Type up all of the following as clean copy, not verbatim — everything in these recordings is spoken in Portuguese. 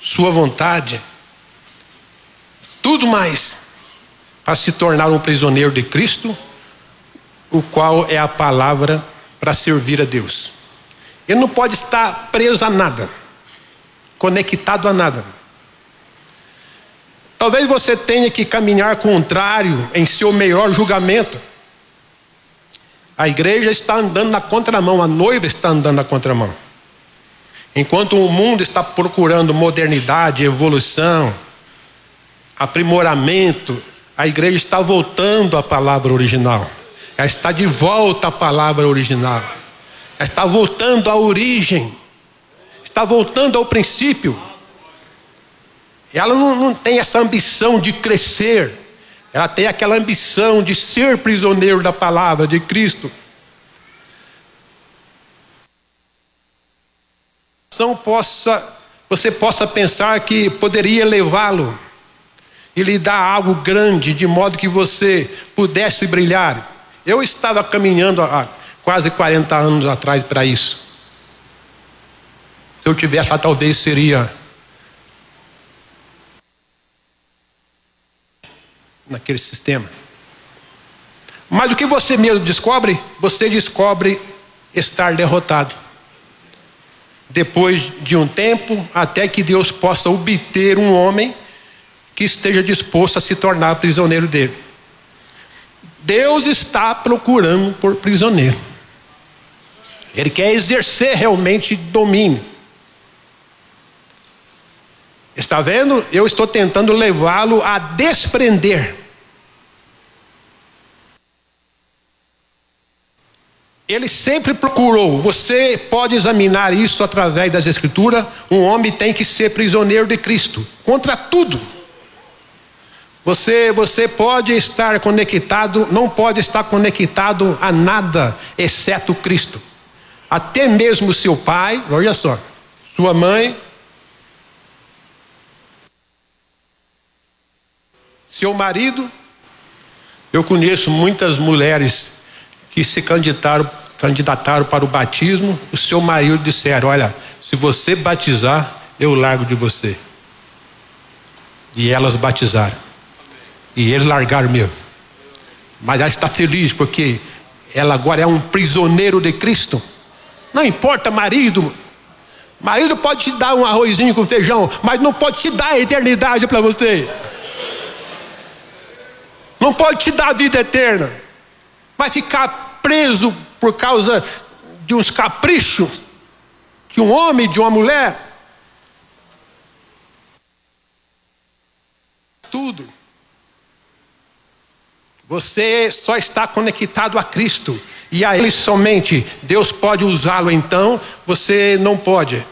sua vontade, tudo mais, para se tornar um prisioneiro de Cristo, o qual é a palavra para servir a Deus. Ele não pode estar preso a nada, conectado a nada. Talvez você tenha que caminhar contrário em seu melhor julgamento. A igreja está andando na contramão, a noiva está andando na contramão. Enquanto o mundo está procurando modernidade, evolução, aprimoramento, a igreja está voltando à palavra original. Ela está de volta à palavra original. Ela está voltando à origem. Está voltando ao princípio. Ela não tem essa ambição de crescer. Ela tem aquela ambição de ser prisioneiro da palavra de Cristo. Você possa pensar que poderia levá-lo e lhe dar algo grande, de modo que você pudesse brilhar. Eu estava caminhando há quase 40 anos atrás para isso. Se eu tivesse lá, talvez seria naquele sistema. Mas o que você mesmo descobre? Você descobre estar derrotado. Depois de um tempo, até que Deus possa obter um homem que esteja disposto a se tornar prisioneiro dele. Deus está procurando por prisioneiro. Ele quer exercer realmente domínio. Está vendo? Eu estou tentando levá-lo a desprender. Ele sempre procurou. Você pode examinar isso através das Escrituras. Um homem tem que ser prisioneiro de Cristo, contra tudo. Você pode estar conectado, não pode estar conectado a nada exceto Cristo. Até mesmo seu pai, olha só, sua mãe, seu marido. Eu conheço muitas mulheres que se candidataram para o batismo. O seu marido disseram: olha, se você batizar, eu largo de você. E elas batizaram. E eles largaram mesmo. Mas ela está feliz porque ela agora é um prisioneiro de Cristo. Não importa marido. Marido pode te dar um arrozinho com feijão, mas não pode te dar a eternidade para você. Não pode te dar a vida eterna. Vai ficar preso por causa de uns caprichos de um homem, de uma mulher. Tudo. Você só está conectado a Cristo. E a Ele somente. Deus pode usá-lo, então você não pode.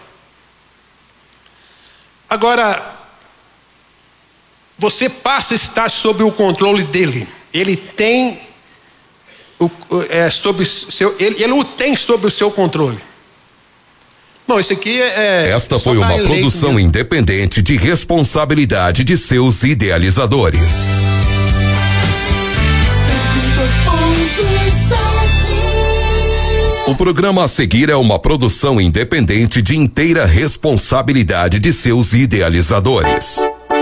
Agora, você passa a estar sob o controle dele. Ele tem ele o tem sob o seu controle. Bom, isso aqui Esta foi uma produção independente de responsabilidade de seus idealizadores. O programa a seguir é uma produção independente de inteira responsabilidade de seus idealizadores.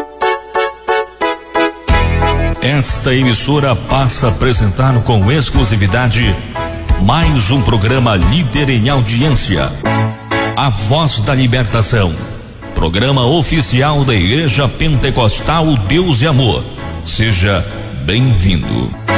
Esta emissora passa a apresentar com exclusividade mais um programa líder em audiência. A Voz da Libertação. Programa oficial da Igreja Pentecostal Deus e Amor. Seja bem-vindo.